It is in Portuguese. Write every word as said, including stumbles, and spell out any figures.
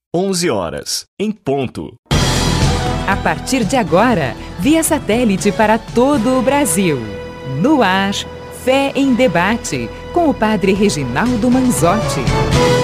onze horas, em ponto. A partir de agora, via satélite para todo o Brasil. No ar, Fé em Debate, com o padre Reginaldo Manzotti.